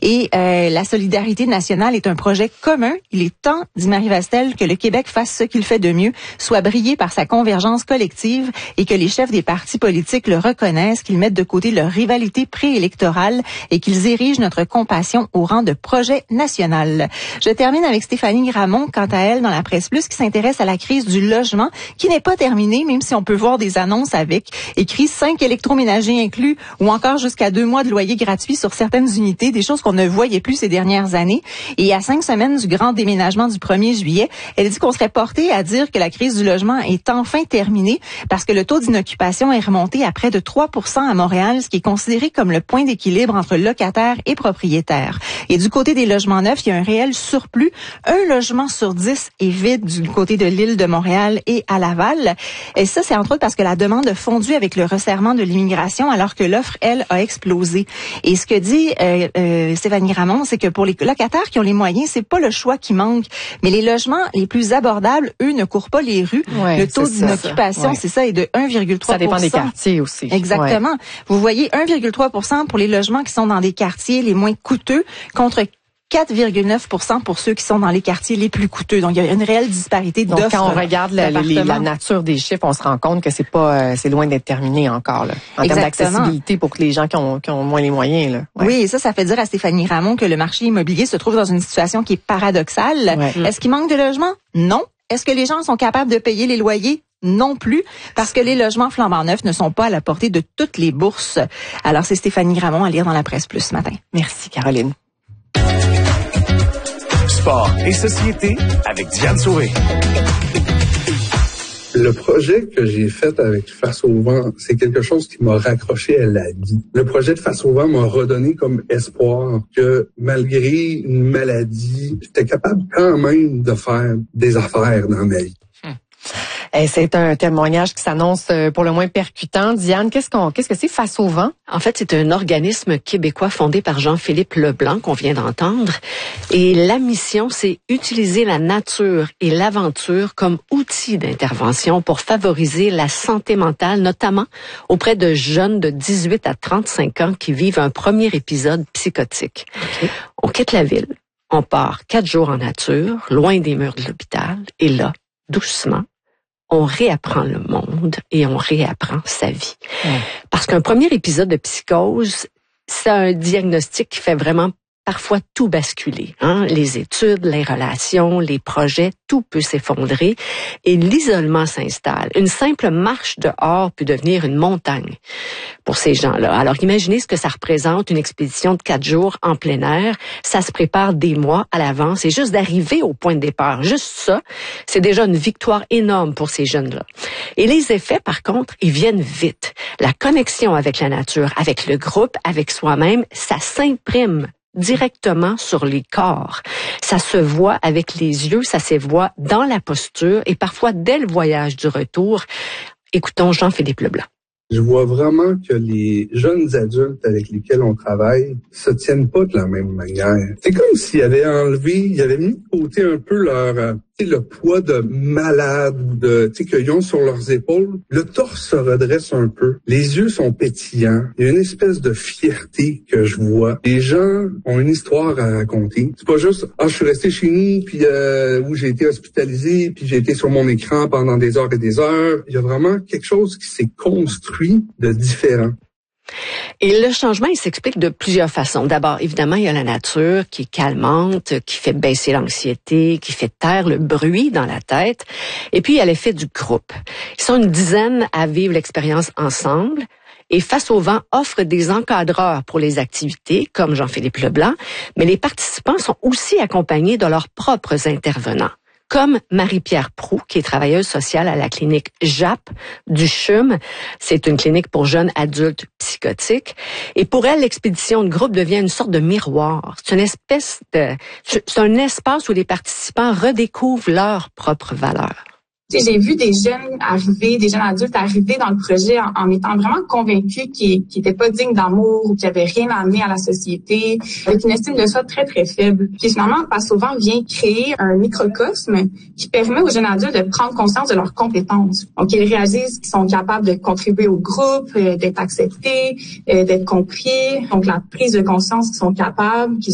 Et la solidarité nationale est un projet commun. Il est temps, dit Marie Vastel, que le Québec fasse ce qu'il fait de mieux, soit brillé par sa convergence collective et que les chefs des partis politiques le reconnaissent, qu'ils mettent de côté leur rivalité préélectorale et qu'ils érigent notre compassion au rang de projet national. Je termine avec Stéphanie Gramont, quant à elle, dans la Presse Plus, qui s'intéresse à la crise du logement, qui n'est pas terminée, même si on peut voir des annonces avec écrit 5 électroménagers inclus ou encore jusqu'à 2 mois de loyer gratuit sur certaines unités, des choses qu'on ne voyait plus ces dernières années. Et à 5 semaines du grand déménagement du 1er juillet, elle dit qu'on serait porté à dire que la crise du logement est enfin terminée parce que le taux d'inoccupation est remonté à près de 3% à Montréal, ce qui est considéré comme le point d'équilibre entre locataires et propriétaires. Et du côté des logements neufs, il y a un réel surplus. Un logement sur 10 est vide du côté de l'île de Montréal et à Laval. Et ça, c'est entre autres parce que la demande a fondu avec le resserrement de l'immigration alors que l'offre, elle, a explosé. Et ce que dit Stéphanie Gramont, c'est que pour les locataires qui ont les moyens, c'est pas le choix qui manque, mais les logements les plus abordables, eux, ne courent pas les rues. Ouais, le taux d'inoccupation, c'est ça, est de 1,3%. Ça dépend des quartiers aussi. Exactement. Ouais. Vous voyez 1,3% pour les logements qui sont dans des quartiers les moins coûteux contre 4,9% pour ceux qui sont dans les quartiers les plus coûteux. Donc, il y a une réelle disparité d'offres. Donc, quand on regarde la nature des chiffres, on se rend compte que c'est loin d'être terminé encore, là, en termes d'accessibilité pour les gens qui ont moins les moyens, là. Ouais. Oui, et ça fait dire à Stéphanie Gramont que le marché immobilier se trouve dans une situation qui est paradoxale. Ouais. Est-ce qu'il manque de logements? Non. Est-ce que les gens sont capables de payer les loyers? Non plus, parce que les logements flambant neufs ne sont pas à la portée de toutes les bourses. Alors, c'est Stéphanie Gramont à lire dans la Presse Plus ce matin. Merci, Caroline. Sport et société avec Diane Sauvé. Le projet que j'ai fait avec Face au vent, c'est quelque chose qui m'a raccroché à la vie. Le projet de Face au vent m'a redonné comme espoir que malgré une maladie, j'étais capable quand même de faire des affaires dans ma vie. Et c'est un témoignage qui s'annonce pour le moins percutant. Diane, qu'est-ce que c'est Face au vent? En fait, c'est un organisme québécois fondé par Jean-Philippe Leblanc qu'on vient d'entendre. Et la mission, c'est utiliser la nature et l'aventure comme outil d'intervention pour favoriser la santé mentale, notamment auprès de jeunes de 18 à 35 ans qui vivent un premier épisode psychotique. Okay. On quitte la ville, on part 4 jours en nature, loin des murs de l'hôpital, et là, doucement, on réapprend le monde et on réapprend sa vie. Parce qu'un premier épisode de psychose, c'est un diagnostic qui fait vraiment parfois tout basculer. Les études, les relations, les projets, tout peut s'effondrer et l'isolement s'installe. Une simple marche dehors peut devenir une montagne pour ces gens-là. Alors imaginez ce que ça représente, une expédition de 4 jours en plein air. Ça se prépare des mois à l'avance et juste d'arriver au point de départ, juste ça, c'est déjà une victoire énorme pour ces jeunes-là. Et les effets, par contre, ils viennent vite. La connexion avec la nature, avec le groupe, avec soi-même, ça s'imprime directement sur les corps. Ça se voit avec les yeux, ça se voit dans la posture et parfois dès le voyage du retour. Écoutons Jean-Philippe Leblanc. Je vois vraiment que les jeunes adultes avec lesquels on travaille se tiennent pas de la même manière. C'est comme s'ils avaient mis de côté un peu leur le poids de malade ou de qu'ils ont sur leurs épaules. Le torse se redresse un peu. Les yeux sont pétillants. Il y a une espèce de fierté que je vois. Les gens ont une histoire à raconter. C'est pas juste je suis resté chez nous puis où j'ai été hospitalisé puis j'ai été sur mon écran pendant des heures et des heures. Il y a vraiment quelque chose qui s'est construit de différent. Et le changement, il s'explique de plusieurs façons. D'abord, évidemment, il y a la nature qui est calmante, qui fait baisser l'anxiété, qui fait taire le bruit dans la tête. Et puis, il y a l'effet du groupe. Ils sont une dizaine à vivre l'expérience ensemble. Et Face au vent offre des encadreurs pour les activités, comme Jean-Philippe Leblanc, mais les participants sont aussi accompagnés de leurs propres intervenants. Comme Marie-Pierre Proulx, qui est travailleuse sociale à la clinique JAP du CHUM. C'est une clinique pour jeunes adultes psychotiques. Et pour elle, l'expédition de groupe devient une sorte de miroir. C'est un espace où les participants redécouvrent leurs propres valeurs. J'ai vu des jeunes adultes arriver dans le projet en étant vraiment convaincus qu'ils n'étaient pas dignes d'amour ou qu'ils n'avaient rien à amener à la société, avec une estime de soi très, très faible. Puis finalement, Face au vent vient créer un microcosme qui permet aux jeunes adultes de prendre conscience de leurs compétences. Donc, ils réalisent qu'ils sont capables de contribuer au groupe, d'être acceptés, d'être compris. Donc, la prise de conscience qu'ils sont capables, qu'ils